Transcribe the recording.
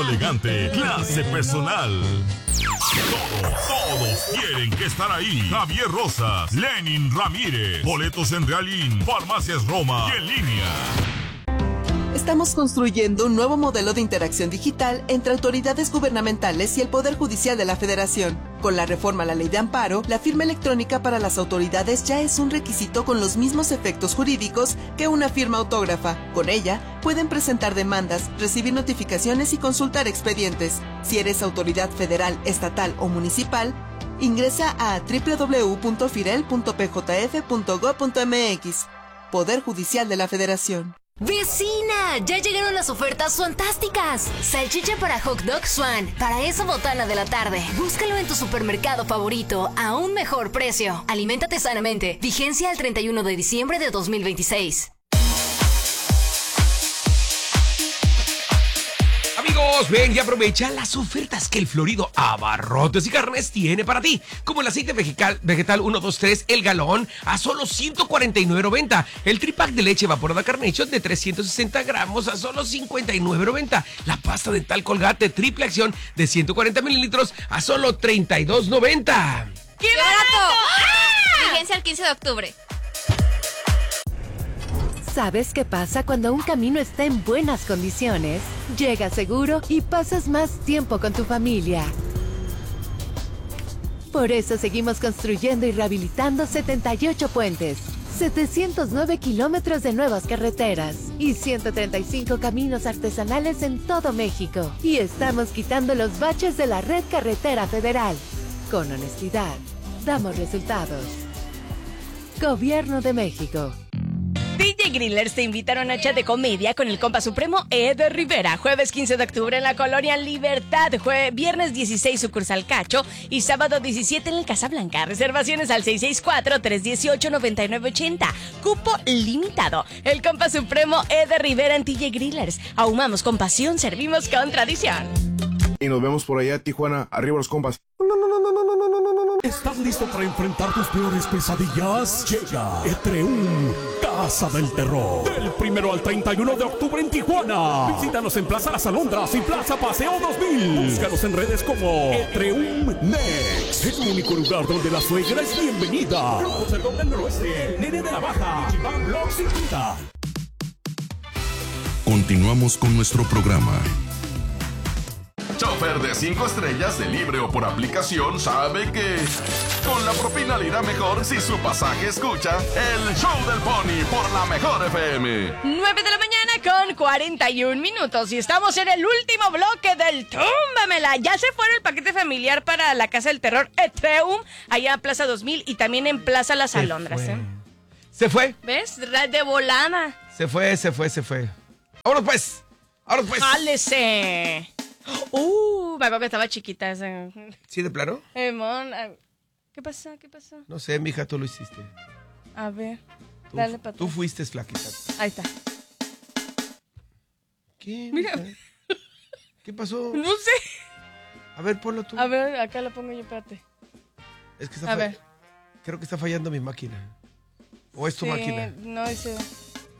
Elegante, clase personal. Todos quieren que estar ahí. Javier Rosas, Lenin Ramírez. Boletos en Realín, Farmacias Roma y en línea. Estamos construyendo un nuevo modelo de interacción digital entre autoridades gubernamentales y el Poder Judicial de la Federación. Con la reforma a la Ley de Amparo, la firma electrónica para las autoridades ya es un requisito con los mismos efectos jurídicos que una firma autógrafa. Con ella, pueden presentar demandas, recibir notificaciones y consultar expedientes. Si eres autoridad federal, estatal o municipal, ingresa a www.firel.pjf.gov.mx. Poder Judicial de la Federación. ¡Vecina! ¡Ya llegaron las ofertas fantásticas! Salchicha para hot dog Swan, para esa botana de la tarde. Búscalo en tu supermercado favorito a un mejor precio. Aliméntate sanamente. Vigencia el 31 de diciembre de 2026. Amigos, ven y aprovecha las ofertas que el Florido Abarrotes y Carnes tiene para ti. Como el aceite vegetal 123 el galón a solo $149.90. El tripack de leche evaporada Carnation de 360 gramos a solo $59.90. La pasta dental Colgate triple acción de 140 mililitros a solo $32.90. ¡Qué barato! ¡Ah! Vigencia el 15 de octubre. ¿Sabes qué pasa cuando un camino está en buenas condiciones? Llegas seguro y pasas más tiempo con tu familia. Por eso seguimos construyendo y rehabilitando 78 puentes, 709 kilómetros de nuevas carreteras y 135 caminos artesanales en todo México. Y estamos quitando los baches de la red carretera federal. Con honestidad, damos resultados. Gobierno de México. DJ Grillers te invita a una noche de comedia con el compa supremo Eder Rivera. Jueves 15 de octubre en la Colonia Libertad. Viernes 16 sucursal Cacho. Y sábado 17 en el Casablanca. Reservaciones al 664-318-9980. Cupo limitado. El compa supremo Eder Rivera en DJ Grillers. Ahumamos con pasión, servimos con tradición. Y nos vemos por allá, Tijuana. Arriba los compas. ¿Estás listo para enfrentar tus peores pesadillas? Llega Etreum, Casa del Terror. Del 1 al 31 de octubre en Tijuana. Visítanos en Plaza Las Alondras y Plaza Paseo 2000. Búscanos en redes como Etreum Next. Es el único lugar donde la suegra es bienvenida. Grupos del Doble Noroeste, Nene de la Baja, Iván Blogs y Quinta. Continuamos con nuestro programa. Chofer de 5 estrellas de libre o por aplicación sabe que con la propina le irá mejor si su pasaje escucha el show del Pony por la mejor FM. 9 de la mañana con 41 minutos y estamos en el último bloque del Túmbamela. Ya se fue el paquete familiar para la Casa del Terror Etreum, allá en Plaza 2000 y también en Plaza Las Alondras. ¿Se fue? ¿Ves? De volada. Se fue. ¡Vámonos pues! ¡Jálese! Me acuerdo que estaba chiquita esa. ¿Sí, de plano? ¿Qué pasó? No sé, mija, tú lo hiciste. A ver, dale para tú fuiste flaquita. Ahí está. ¿Qué? Mira. ¿Qué pasó? No sé. A ver, ponlo tú. A ver, acá lo pongo yo, espérate. Es que está creo que está fallando mi máquina. ¿O es tu máquina? No, dice...